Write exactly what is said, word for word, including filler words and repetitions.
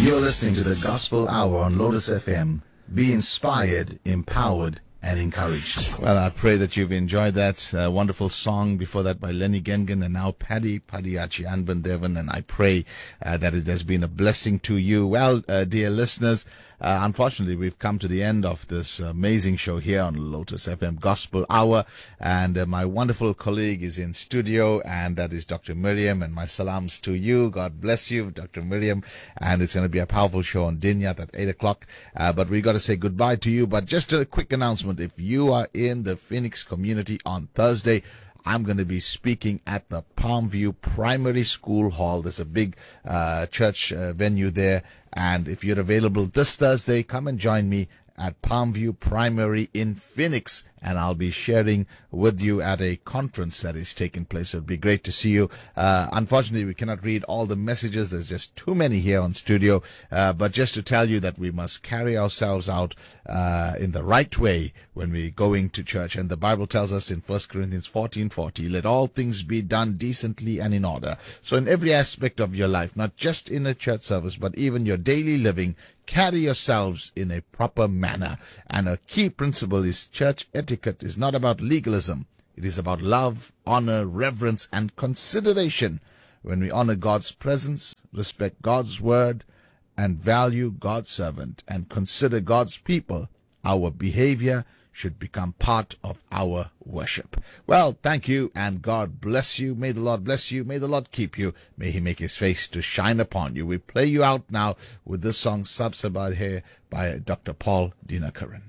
You're listening to the Gospel Hour on Lotus F M. Be inspired, empowered, and encouraged. Well, I pray that you've enjoyed that uh, wonderful song. Before that by Lenny Gengen, and now Paddy Padiachi Anban Devan, and I pray uh, that it has been a blessing to you. Well, uh, dear listeners, uh, unfortunately we've come to the end of this amazing show here on Lotus F M Gospel Hour, and uh, my wonderful colleague is in studio, and that is Doctor Miriam, and my salams to you. God bless you, Doctor Miriam, and it's going to be a powerful show on Dinyat at eight o'clock, uh, but we got to say goodbye to you. But just a quick announcement: if you are in the Phoenix community on Thursday, I'm going to be speaking at the Palmview Primary School Hall. There's a big uh, church uh, venue there, and if you're available this Thursday, come and join me at Palmview Primary in Phoenix, and I'll be sharing with you at a conference that is taking place. It'll be great to see you. Uh, unfortunately, we cannot read all the messages. There's just too many here on studio. Uh, but just to tell you that we must carry ourselves out uh, in the right way when we're going to church. And the Bible tells us in First Corinthians fourteen forty, let all things be done decently and in order. So in every aspect of your life, not just in a church service, but even your daily living, carry yourselves in a proper manner. And a key principle is church etiquette is not about legalism. It is about love, honor, reverence, and consideration. When we honor God's presence, respect God's word, and value God's servant, and consider God's people, our behavior should become part of our worship. Well, thank you, and God bless you. May the Lord bless you. May the Lord keep you. May He make His face to shine upon you. We play you out now with this song, Sab Se Badhe, by Doctor Paul Dinakaran.